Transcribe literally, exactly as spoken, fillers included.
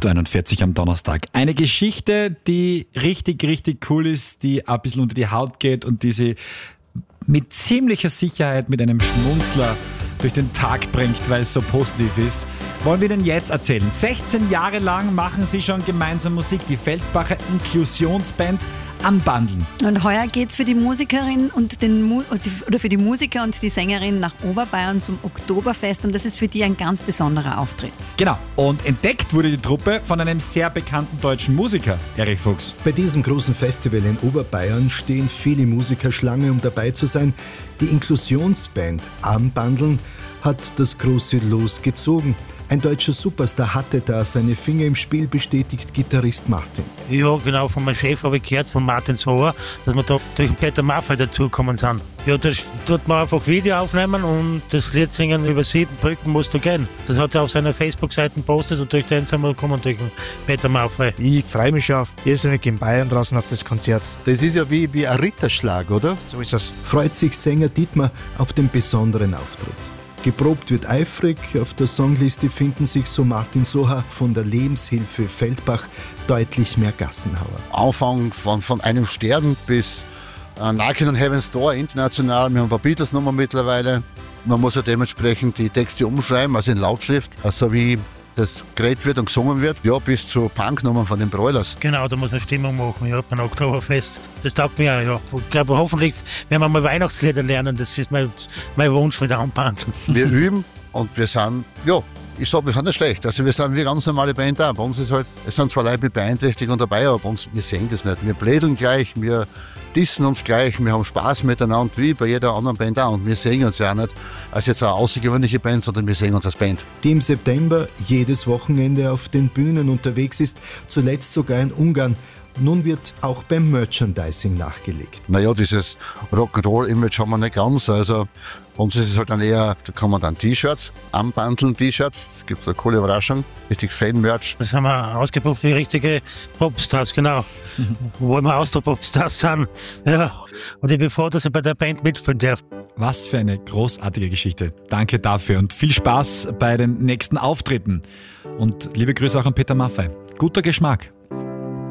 acht Uhr einundvierzig am Donnerstag. Eine Geschichte, die richtig, richtig cool ist, die ein bisschen unter die Haut geht und die sie mit ziemlicher Sicherheit mit einem Schmunzler durch den Tag bringt, weil es so positiv ist, wollen wir Ihnen jetzt erzählen. sechzehn Jahre lang machen sie schon gemeinsam Musik, die Feldbacher Inklusionsband Unbundlen. Und heuer geht's für die Musikerin und den Mu- oder für die Musiker und die Sängerin nach Oberbayern zum Oktoberfest und das ist für die ein ganz besonderer Auftritt. Genau. Und entdeckt wurde die Truppe von einem sehr bekannten deutschen Musiker, Erich Fuchs. Bei diesem großen Festival in Oberbayern stehen viele Musiker Schlange, um dabei zu sein. Die Inklusionsband Unbundlen hat das große Los gezogen. Ein deutscher Superstar hatte da seine Finger im Spiel, bestätigt Gitarrist Martin. Ja, genau, von meinem Chef habe ich gehört, von Martin Sohr, dass wir da durch den Peter Maffay dazugekommen sind. Ja, das tut man einfach Video aufnehmen und das Lied singen über sieben Brücken musst du gehen. Das hat er auf seiner Facebook-Seite gepostet und durch den sind wir gekommen, durch den Peter Maffay. Ich freue mich schon auf irrsinnig in Bayern draußen auf das Konzert. Das ist ja wie, wie ein Ritterschlag, oder? So ist es. Freut sich Sänger Dietmar auf den besonderen Auftritt. Geprobt wird eifrig, auf der Songliste finden sich, so Martin Soha von der Lebenshilfe Feldbach, deutlich mehr Gassenhauer. Anfang von, von einem Stern bis äh, Knockin' on Heaven's Door international. Wir haben ein paar Beatles-Nummern mittlerweile. Man muss ja dementsprechend die Texte umschreiben, also in Lautschrift, also wie das geredet wird und gesungen wird, ja, bis zu Punk-Nummern von den Broilers. Genau, da muss man Stimmung machen, ja, beim Oktoberfest. Das taugt mir auch, ja. Ich glaube, hoffentlich werden wir mal Weihnachtslieder lernen, das ist mein, mein Wunsch für die Handband. Wir üben und wir sind, ja, ich sage, wir sind nicht schlecht. Also wir sind wie ganz normale Band da. Bei uns ist halt, es sind zwar Leute mit Beeinträchtigung dabei, aber bei uns, wir sehen das nicht. Wir blädeln gleich, wir dissen uns gleich, wir haben Spaß miteinander, wie bei jeder anderen Band auch. Und wir sehen uns ja auch nicht als jetzt eine außergewöhnliche Band, sondern wir sehen uns als Band. Die im September jedes Wochenende auf den Bühnen unterwegs ist, zuletzt sogar in Ungarn. Nun wird auch beim Merchandising nachgelegt. Naja, dieses Rock'n'Roll-Image haben wir nicht ganz. Also bei uns ist es halt dann eher, da kann man dann T-Shirts, Unbundlen T-Shirts. Es gibt eine coole Überraschung, richtig Fan-Merch. Das haben wir ausgebucht wie richtige Popstars, genau. Wo wir aus der Popstars sind. Ja. Und ich bin froh, dass ich bei der Band mitspielen darf. Was für eine großartige Geschichte. Danke dafür und viel Spaß bei den nächsten Auftritten. Und liebe Grüße auch an Peter Maffay. Guter Geschmack.